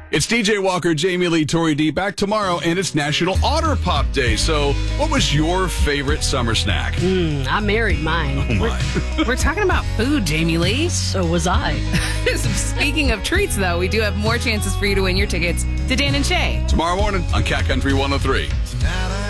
It's DJ Walker, Jamie Lee, Tori D back tomorrow, and it's National Otter Pop Day. So, what was your favorite summer snack? I married mine. Oh, my. We're talking about food, Jamie Lee. So was I. Speaking of treats, though, we do have more chances for you to win your tickets to Dan and Shay. Tomorrow morning on Cat Country 103.